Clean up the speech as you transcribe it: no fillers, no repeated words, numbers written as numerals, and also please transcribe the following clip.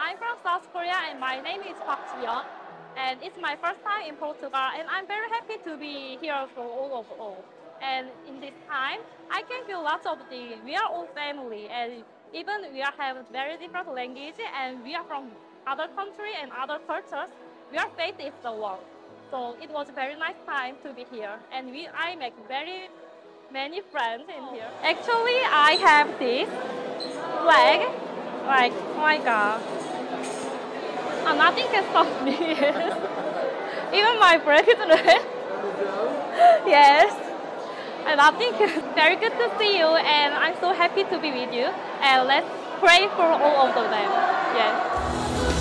I'm from South Korea and my name is Park Ji-young. And it's my first time in Portugal and I'm very happy to be here for all of all. And in this time, I can feel lots of things. We are all family and even we have very different language and we are from other country and other cultures. We are faith is the one. So it was a very nice time to be here and I make very many friends in here. Actually, I have this flag, like, oh my god. Nothing can stop me. Even my breath is red. Yes. And nothing can. Very good to see you, and I'm so happy to be with you. And let's pray for all of them. Yes.